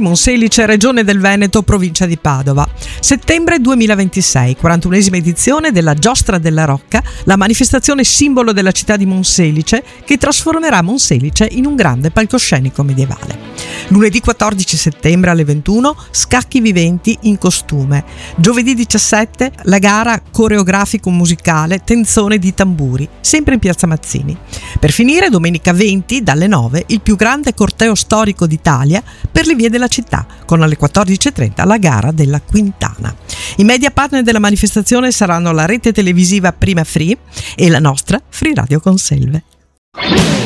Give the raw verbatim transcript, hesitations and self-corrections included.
Monselice, Regione del Veneto, provincia di Padova. Settembre duemilaventisei, quarantunesima edizione della Giostra della Rocca, la manifestazione simbolo della città di Monselice che trasformerà Monselice in un grande palcoscenico medievale. Lunedì quattordici settembre alle ventuno, scacchi viventi in costume. Giovedì diciassette, la gara coreografico-musicale Tenzone di tamburi, sempre in Piazza Mazzini. Per finire, domenica venti, dalle nove, il più grande corteo storico d'Italia per le vie della città, con alle quattordici e trenta la gara della Quintana. I media partner della manifestazione saranno la rete televisiva Prima Free e la nostra Free Radio Conselve.